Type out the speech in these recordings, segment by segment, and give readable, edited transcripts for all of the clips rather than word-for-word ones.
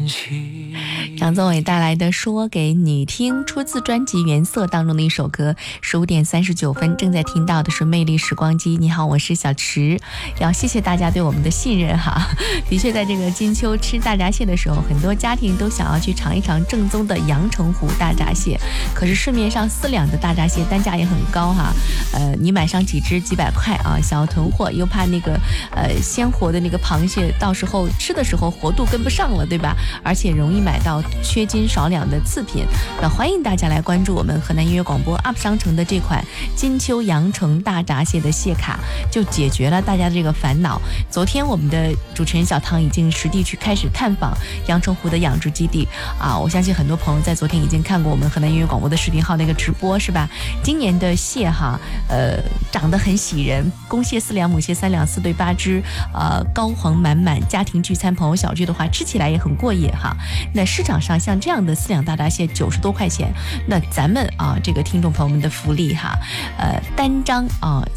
张宗纬带来的说给你听，出自专辑原色当中的一首歌。15点39分，正在听到的是魅力时光机。你好，我是小池，要谢谢大家对我们的信任哈。的确在这个金秋吃大闸蟹的时候，很多家庭都想要去尝一尝正宗的阳澄湖大闸蟹，可是市面上4两的大闸蟹单价也很高哈。你买上几只几百块啊，想要囤货又怕那个鲜活的那个螃蟹到时候吃的时候活度跟不上了，对吧？而且容易买到缺斤少两的次品。那欢迎大家来关注我们河南音乐广播 UP 商城的这款金秋阳澄大闸蟹的蟹卡，就解决了大家的这个烦恼。昨天我们的主持人小汤已经实地去开始探访阳澄湖的养殖基地啊，我相信很多朋友在昨天已经看过我们河南音乐广播的视频号那个直播，是吧？今年的蟹哈，长得很喜人，公蟹4两，母蟹3两，4对8只，膏黄满满，家庭聚餐朋友小聚的话吃起来也很过瘾哈。那市场上像这样的4两大闸蟹90多块钱，那咱们啊这个听众朋友们的福利哈，单张啊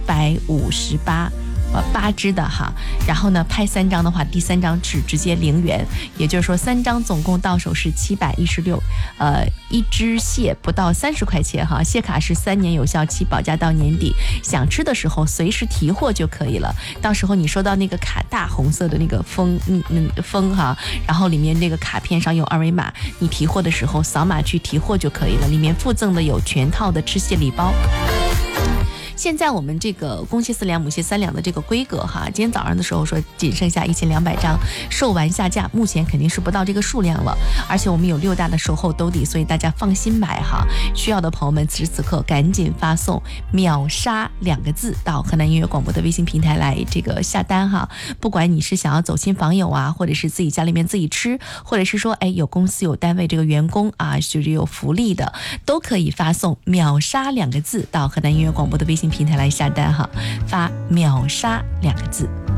358。8只的哈，然后呢拍3张的话，第3张是直接0元，也就是说3张总共到手是716，一只蟹不到30块钱哈，蟹卡是3年有效期，保价到年底，想吃的时候随时提货就可以了。到时候你收到那个卡大红色的那个封哈，然后里面那个卡片上有2维码，你提货的时候扫码去提货就可以了，里面附赠的有全套的吃蟹礼包。现在我们这个公蟹4两，母蟹3两的这个规格哈，今天早上的时候说仅剩下1200张，售完下架，目前肯定是不到这个数量了。而且我们有6大的售后兜底，所以大家放心买哈。需要的朋友们此时此刻赶紧发送秒杀2个字到河南音乐广播的微信平台来这个下单哈。不管你是想要走亲访友啊，或者是自己家里面自己吃，或者是说有公司有单位这个员工啊，就是有福利的，都可以发送秒杀2个字到河南音乐广播的微信平台来下单哈，发秒杀2个字。